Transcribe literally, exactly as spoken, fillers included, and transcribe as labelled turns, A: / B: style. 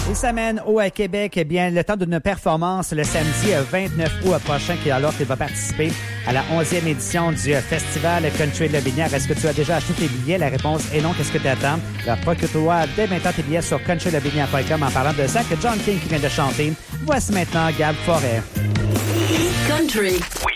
A: Il s'amène au à Québec, eh bien, le temps d'une performance le samedi vingt-neuf août prochain, alors qu'il va participer à la onzième édition du Festival Country de Lobinière. Est-ce que tu as déjà acheté tes billets? La réponse est non. Qu'est-ce que tu attends? Alors, procure-toi dès maintenant tes billets sur country lobinière point com. En parlant de ça, que John King qui vient de chanter. Voici maintenant Gab Forêt.
B: Country